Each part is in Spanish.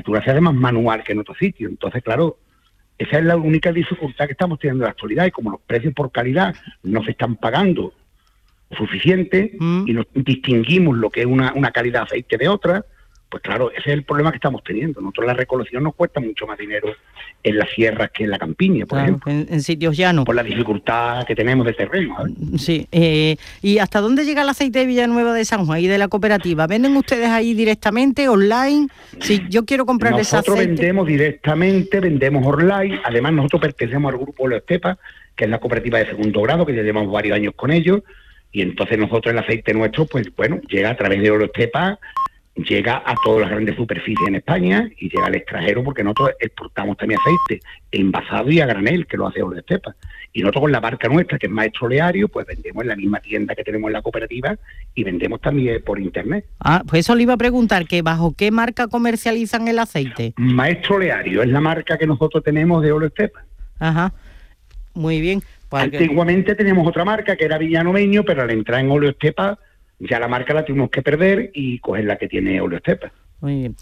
aceituna se hace más manual que en otro sitio. Entonces, claro, esa es la única dificultad que estamos teniendo en la actualidad, y como los precios por calidad no se están pagando suficiente y no distinguimos lo que es una calidad de aceite de otra, pues claro, ese es el problema que estamos teniendo. Nosotros la recolección nos cuesta mucho más dinero en las sierras que en la campiña, por ejemplo. En sitios llanos. Por la dificultad que tenemos de terreno, ¿sabes? Sí. ¿Y hasta dónde llega el aceite de Villanueva de San Juan y de la cooperativa? ¿Venden ustedes ahí directamente, online? Si yo quiero comprar ese aceite... Nosotros vendemos directamente, vendemos online. Además, nosotros pertenecemos al grupo Oleostepa, que es la cooperativa de segundo grado, que ya llevamos varios años con ellos. Y entonces nosotros el aceite nuestro, pues bueno, llega a través de Oleostepa, llega a todas las grandes superficies en España y llega al extranjero, porque nosotros exportamos también aceite envasado y a granel, que lo hace Oleostepa. Y nosotros con la marca nuestra, que es Maestro Oleario, pues vendemos en la misma tienda que tenemos en la cooperativa y vendemos también por internet. Pues eso le iba a preguntar, que ¿bajo qué marca comercializan el aceite? Maestro Oleario es la marca que nosotros tenemos de Oleostepa. Ajá, muy bien. Antiguamente teníamos otra marca que era Villanomeño, pero al entrar en Oleostepa ya la marca la tuvimos que perder y coger la que tiene Oleostepa. Muy bien.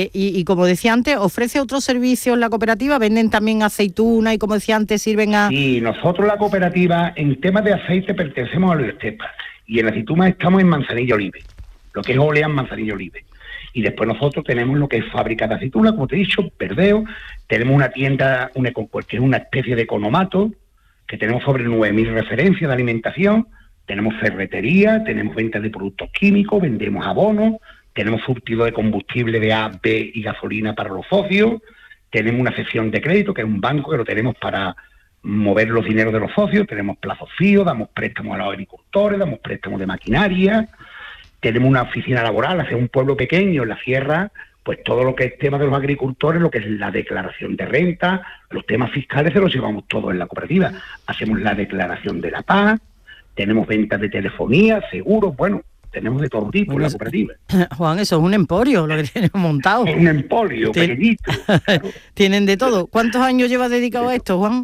Y como decía antes, ¿ofrece otros servicios la cooperativa? ¿Venden también aceituna y, como decía antes, sirven a...? Sí, nosotros la cooperativa en temas de aceite pertenecemos a Oleostepa y en aceituna estamos en Manzanillo Olive, lo que es Olean Manzanillo Olive. Y después nosotros tenemos lo que es fábrica de aceituna, como te he dicho, Verdeo. Tenemos una tienda, que es una especie de economato, que tenemos sobre 9.000 referencias de alimentación. Tenemos ferretería, tenemos ventas de productos químicos, vendemos abonos, tenemos surtido de combustible de A, B y gasolina para los socios, tenemos una sección de crédito, que es un banco que lo tenemos para mover los dineros de los socios, tenemos plazos fijos, damos préstamos a los agricultores, damos préstamos de maquinaria, tenemos una oficina laboral, hacia un pueblo pequeño en la sierra, pues todo lo que es tema de los agricultores, lo que es la declaración de renta, los temas fiscales se los llevamos todos en la cooperativa. Hacemos la declaración de la paz, tenemos ventas de telefonía, seguros, bueno, tenemos de todo tipo en la cooperativa. Juan, eso es un emporio lo que tienen montado. Es un emporio pequeñito. Claro. Tienen de todo. ¿Cuántos años llevas dedicado a esto, Juan?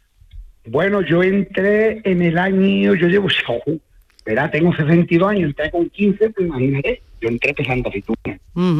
Bueno, yo entré en el año, tengo 62 años, entré con 15, pues imagínate, yo entré pesando aceituna.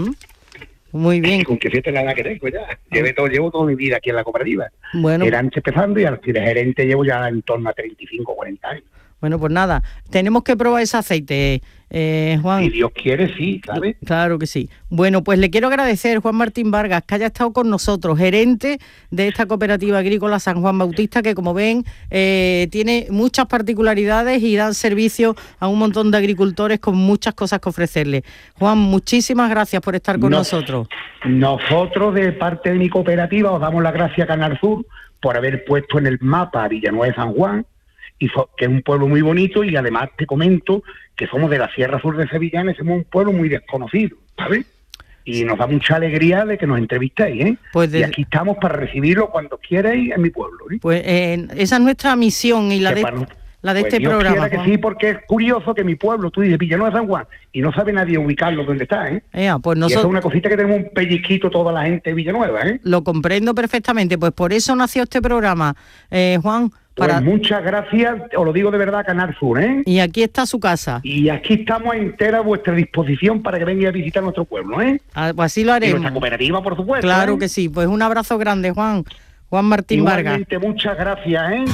Muy bien. Con que fíjate la edad que tengo ya. Llevo toda mi vida aquí en la cooperativa. Bueno. Era antes empezando y al ser gerente llevo ya en torno a 35 o 40 años. Bueno, pues nada, tenemos que probar ese aceite, Juan. Si Dios quiere, sí, ¿sabes? Claro que sí. Bueno, pues le quiero agradecer, Juan Martín Vargas, que haya estado con nosotros, gerente de esta cooperativa agrícola San Juan Bautista, que como ven, tiene muchas particularidades y dan servicio a un montón de agricultores con muchas cosas que ofrecerles. Juan, muchísimas gracias por estar con nosotros. Nosotros, de parte de mi cooperativa, os damos las gracias a Canal Sur por haber puesto en el mapa a Villanueva de San Juan, que es un pueblo muy bonito, y además te comento que somos de la Sierra Sur de Sevillana y somos un pueblo muy desconocido, ¿sabes? Y nos da mucha alegría de que nos entrevistéis, ¿eh? Pues y aquí estamos para recibirlo cuando quierais en mi pueblo, ¿eh? Pues esa es nuestra misión y la de este Dios programa. Que sí, porque es curioso que mi pueblo, tú dices Villanueva de San Juan, y no sabe nadie ubicarlo donde está, ¿eh? Pues y eso es una cosita que tenemos un pellizquito toda la gente de Villanueva, ¿eh? Lo comprendo perfectamente, pues por eso nació este programa, Juan. Pues muchas gracias, os lo digo de verdad, Canal Sur, ¿eh? Y aquí está su casa. Y aquí estamos entera a vuestra disposición para que vengáis a visitar nuestro pueblo, ¿eh? Pues así lo haremos. Y nuestra cooperativa, por supuesto. Claro que sí, pues un abrazo grande, Juan Martín Vargas. Muchas gracias, ¿eh?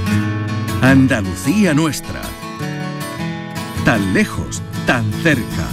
Andalucía nuestra. Tan lejos, tan cerca.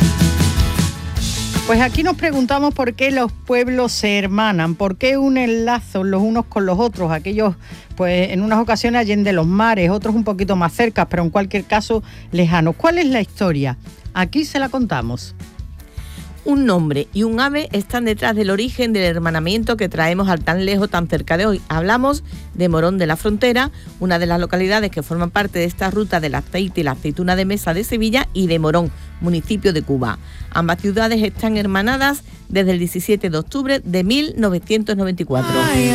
Pues aquí nos preguntamos por qué los pueblos se hermanan, por qué unen lazos los unos con los otros, aquellos, pues en unas ocasiones allende los mares, otros un poquito más cerca, pero en cualquier caso lejanos. ¿Cuál es la historia? Aquí se la contamos. Un nombre y un ave están detrás del origen del hermanamiento que traemos al tan lejos, tan cerca de hoy. Hablamos de Morón de la Frontera, una de las localidades que forman parte de esta ruta del aceite y la aceituna de mesa de Sevilla, y de Morón, municipio de Cuba. Ambas ciudades están hermanadas desde el 17 de octubre de 1994.